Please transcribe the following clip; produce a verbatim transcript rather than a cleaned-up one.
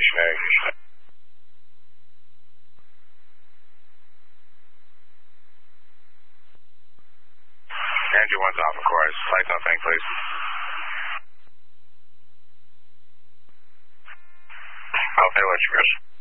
Navigation A. Engine one's off, of course. Lights on thing, please. Okay, let's go.